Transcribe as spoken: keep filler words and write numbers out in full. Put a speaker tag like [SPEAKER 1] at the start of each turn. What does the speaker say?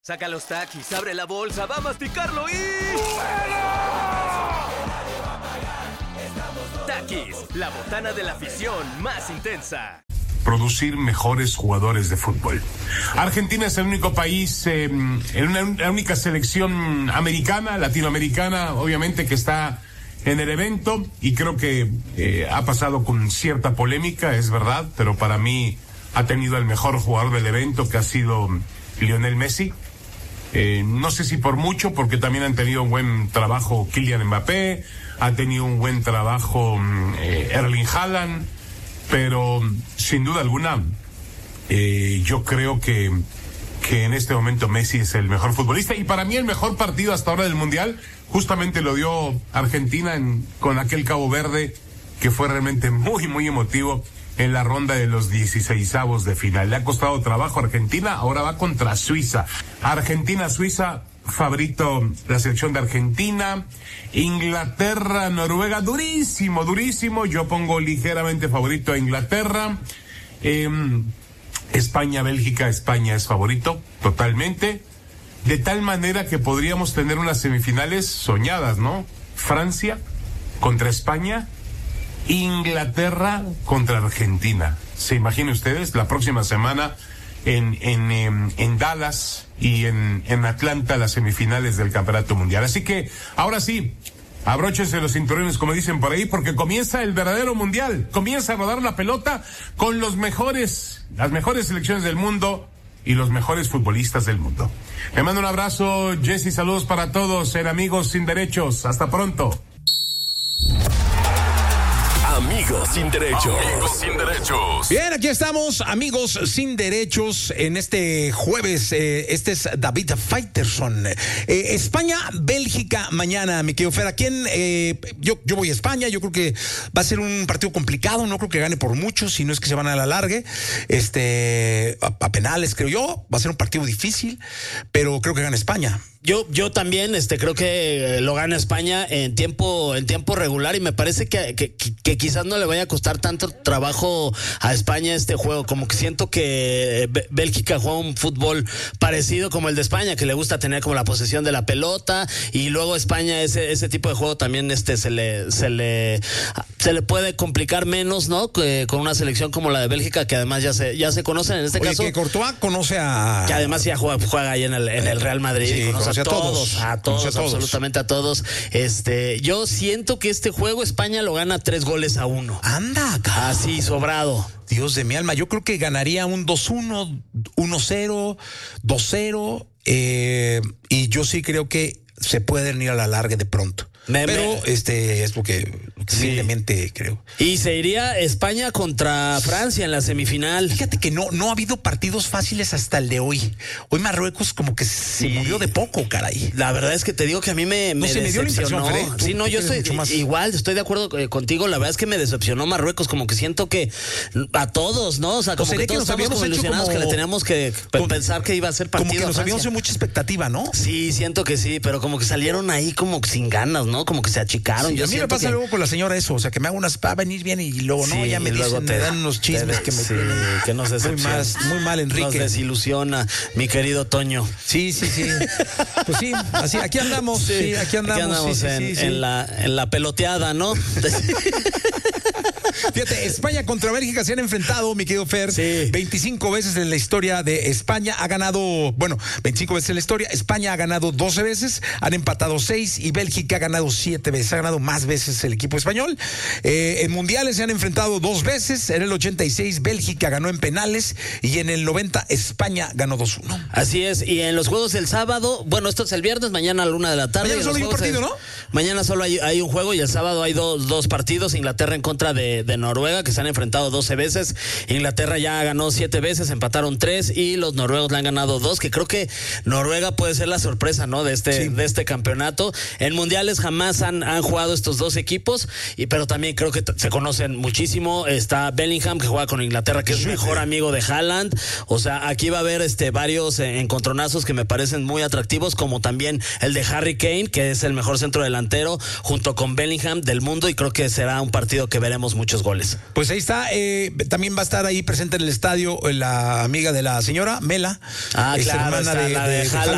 [SPEAKER 1] Saca los Takis, abre la bolsa, va a masticarlo y... Takis, la botana de la afición más intensa.
[SPEAKER 2] Producir mejores jugadores de fútbol. Argentina es el único país, eh, en una, la única selección americana, latinoamericana, obviamente, que está en el evento, y creo que eh, ha pasado con cierta polémica, es verdad, pero para mí ha tenido el mejor jugador del evento, que ha sido Lionel Messi. Eh, no sé si por mucho, porque también han tenido un buen trabajo Kylian Mbappé, ha tenido un buen trabajo eh, Erling Haaland, pero sin duda alguna eh, yo creo que que en este momento Messi es el mejor futbolista, y para mí el mejor partido hasta ahora del Mundial justamente lo dio Argentina en, con aquel Cabo Verde, que fue realmente muy muy emotivo en la ronda de los dieciseisavos de final. Le ha costado trabajo a Argentina, ahora va contra Suiza. Argentina-Suiza, favorito la selección de Argentina. Inglaterra, Noruega, durísimo, durísimo. Yo pongo ligeramente favorito a Inglaterra. Eh, España, Bélgica, España es favorito, totalmente. De tal manera que podríamos tener unas semifinales soñadas, ¿no? Francia contra España, Inglaterra contra Argentina. ¿Se imaginan ustedes? La próxima semana en, en, en, en Dallas y en, en Atlanta, las semifinales del Campeonato Mundial. Así que, ahora sí, abróchense los cinturones, como dicen por ahí, porque comienza el verdadero Mundial. Comienza a rodar la pelota con los mejores, las mejores selecciones del mundo y los mejores futbolistas del mundo. Me mando un abrazo, Jesse, saludos para todos, en Amigos Sin Derechos. Hasta pronto.
[SPEAKER 3] Amigos sin derechos. Amigos sin derechos.
[SPEAKER 4] Bien, aquí estamos, amigos sin derechos, en este jueves. Eh, este es David Faitelson. Eh, España, Bélgica, mañana, mi querido Fer. ¿A quién? Eh, yo, yo voy a España. Yo creo que va a ser un partido complicado. No creo que gane por mucho, si no es que se van a la largue. Este, a, a penales, creo yo. Va a ser un partido difícil, pero creo que gana España.
[SPEAKER 5] Yo, yo también, este, creo que lo gana España en tiempo, en tiempo regular, y me parece que, que, que quizás no le vaya a costar tanto trabajo a España este juego. Como que siento que Bélgica juega un fútbol parecido como el de España, que le gusta tener como la posesión de la pelota, y luego España ese, ese tipo de juego también, este, se le, se le, se le puede complicar menos, ¿no? Que con una selección como la de Bélgica, que además ya se, ya se conocen en este
[SPEAKER 4] Oye,
[SPEAKER 5] caso.
[SPEAKER 4] que Courtois conoce a.
[SPEAKER 5] Que además ya juega, juega ahí en el, en el Real Madrid.
[SPEAKER 4] Sí,
[SPEAKER 5] y conoce A todos, a todos,
[SPEAKER 4] a todos,
[SPEAKER 5] absolutamente a todos. Este, yo siento que este juego España lo gana tres goles a uno.
[SPEAKER 4] Anda acá.
[SPEAKER 5] Así, sobrado.
[SPEAKER 4] Dios de mi alma, yo creo que ganaría un dos uno, uno cero, dos cero, eh, y yo sí creo que se pueden ir a la larga de pronto. Me, Pero me... este es porque simplemente sí. creo.
[SPEAKER 5] Y se iría España contra Francia en la semifinal.
[SPEAKER 4] Fíjate que no, no ha habido partidos fáciles hasta el de hoy. Hoy Marruecos como que se sí. murió de poco, caray.
[SPEAKER 5] La verdad es que te digo que a mí me,
[SPEAKER 4] no,
[SPEAKER 5] me
[SPEAKER 4] se
[SPEAKER 5] decepcionó.
[SPEAKER 4] Me dio la
[SPEAKER 5] sí, no, yo estoy más... igual, estoy de acuerdo contigo. La verdad es que me decepcionó Marruecos, como que siento que a todos, ¿no? O sea, como o que todos que estamos como ilusionados como... que le teníamos que como... pensar que iba a ser partido.
[SPEAKER 4] Como que nos habíamos hecho mucha expectativa, ¿no?
[SPEAKER 5] Sí, siento que sí, pero como que salieron ahí como sin ganas, ¿no? Como que se achicaron.
[SPEAKER 4] Sí,
[SPEAKER 5] yo
[SPEAKER 4] a mí me pasa que... luego con la señora eso, o sea, que me hago unas va a venir bien y luego no, sí, ya me dicen, te, me dan unos chismes te, que me
[SPEAKER 5] sí, que nos decepciona.
[SPEAKER 4] Muy, más, muy mal, Enrique.
[SPEAKER 5] Nos desilusiona, mi querido Toño.
[SPEAKER 4] Sí, sí, sí. Pues sí, así, aquí andamos, sí, sí aquí andamos.
[SPEAKER 5] Aquí andamos
[SPEAKER 4] sí,
[SPEAKER 5] en,
[SPEAKER 4] sí, sí,
[SPEAKER 5] en, la, en la peloteada, ¿no?
[SPEAKER 4] Fíjate, España contra Bélgica se han enfrentado, mi querido Fer,
[SPEAKER 5] sí.
[SPEAKER 4] veinticinco veces en la historia de España. Ha ganado, bueno, veinticinco veces en la historia. España ha ganado doce veces, han empatado seis y Bélgica ha ganado siete veces. Ha ganado más veces el equipo español. Eh, en mundiales se han enfrentado dos veces. En el ochenta y seis Bélgica ganó en penales y en el noventa España ganó dos uno.
[SPEAKER 5] Así es, y en los juegos del sábado, bueno, esto es el viernes, mañana a la una de la tarde.
[SPEAKER 4] Mañana solo hay un partido,
[SPEAKER 5] es,
[SPEAKER 4] ¿no?
[SPEAKER 5] Mañana solo hay, hay un juego y el sábado hay dos, dos partidos. Inglaterra en contra de, de Noruega, que se han enfrentado doce veces. Inglaterra ya ganó siete veces, empataron tres y los noruegos le han ganado dos, que creo que Noruega puede ser la sorpresa, ¿no? De este, sí. de este campeonato. En mundiales jamás han, han jugado estos dos equipos, y pero también creo que t- se conocen muchísimo. Está Bellingham, que juega con Inglaterra, que es mejor amigo de Haaland. O sea, aquí va a haber este varios eh, encontronazos que me parecen muy atractivos, como también el de Harry Kane, que es el mejor centro delantero, junto con Bellingham del mundo, y creo que será un partido que veremos muchos goles.
[SPEAKER 4] Pues ahí está, eh, también va a estar ahí presente en el estadio la amiga de la señora, Mela.
[SPEAKER 5] Ah,
[SPEAKER 4] es
[SPEAKER 5] claro,
[SPEAKER 4] hermana
[SPEAKER 5] está
[SPEAKER 4] de,
[SPEAKER 5] la de,
[SPEAKER 4] de
[SPEAKER 5] Haaland.